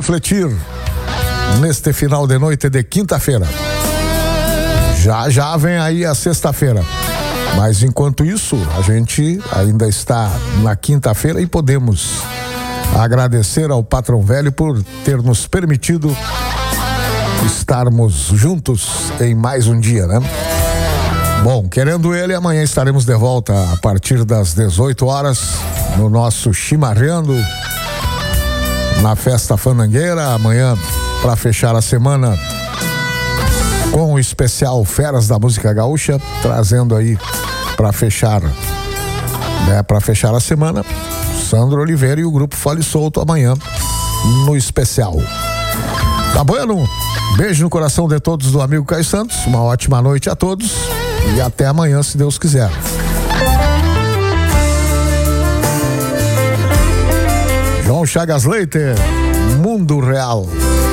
refletir neste final de noite de quinta-feira. Já vem aí a sexta-feira. Mas enquanto isso, a gente ainda está na quinta-feira e podemos agradecer ao Patrão Velho por ter nos permitido estarmos juntos em mais um dia, né? Bom, querendo ele, amanhã estaremos de volta a partir das 18 horas no nosso Chimarreando, na Festa Fandangueira. Amanhã, para fechar a semana com o especial Feras da Música Gaúcha, trazendo aí para fechar a semana, Sandro Oliveira e o grupo Fole Solto amanhã no especial. Tá bueno? Beijo no coração de todos do amigo Caio Santos, uma ótima noite a todos e até amanhã, se Deus quiser. João Chagas Leite, Mundo Real.